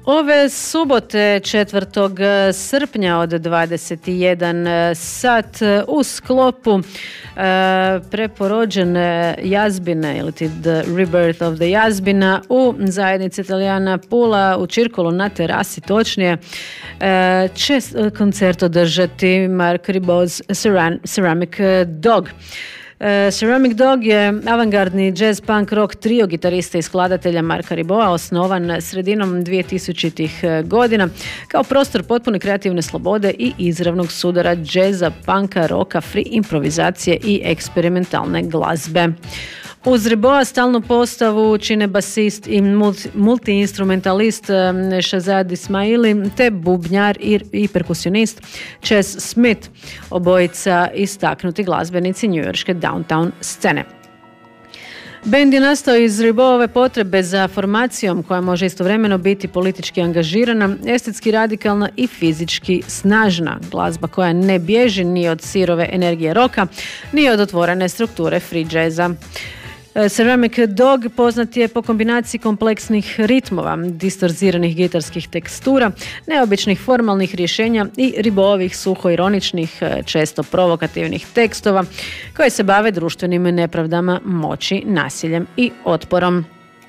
Ove subote 4. srpnja od 21 sat u sklopu preporođene jazbine ili The Rebirth of the Jazbina u zajednici Italijana Pula u Circolu na terasi točnije će koncert održati Mark Ribot's Ceramic Dog. Ceramic Dog je avangardni jazz punk rock trio gitarista i skladatelja Marka Ribota, osnovan sredinom 2000-ih godina kao prostor potpune kreativne slobode i izravnog sudara džeza, punka, roka, free improvizacije i eksperimentalne glazbe. Uz Ribota stalnu postavu čine basist i multi-instrumentalist Shazad Ismaili te bubnjar i perkusionist Chess Smith, obojica istaknuti glazbenici njujorške downtown scene. Bend je nastao iz Ribotove potrebe za formacijom koja može istovremeno biti politički angažirana, estetski radikalna i fizički snažna. Glazba koja ne bježi ni od sirove energije roka, ni od otvorene strukture free jazza. Ceramic Dog poznat je po kombinaciji kompleksnih ritmova, distorziranih gitarskih tekstura, neobičnih formalnih rješenja i Ribotovih suhoironičnih, često provokativnih tekstova koji se bave društvenim nepravdama, moći, nasiljem i otporom.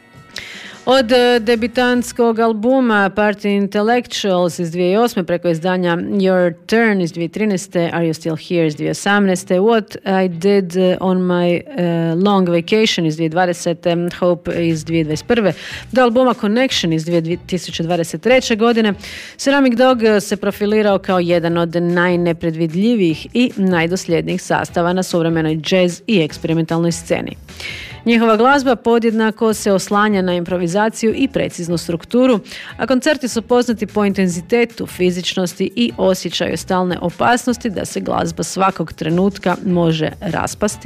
Od debitantskog albuma Party Intellectuals iz 2008. preko izdanja Your Turn iz 2013. Are You Still Here iz 2018. What I Did on My Long Vacation iz 2020. Hope iz 2021. do albuma Connection iz 2023. godine, Ceramic Dog se profilirao kao jedan od najnepredvidljivijih i najdosljednijih sastava na suvremenoj jazz i eksperimentalnoj sceni. Njihova glazba podjednako se oslanja na improvizaciju i preciznu strukturu, a koncerti su poznati po intenzitetu, fizičnosti i osjećaju stalne opasnosti da se glazba svakog trenutka može raspasti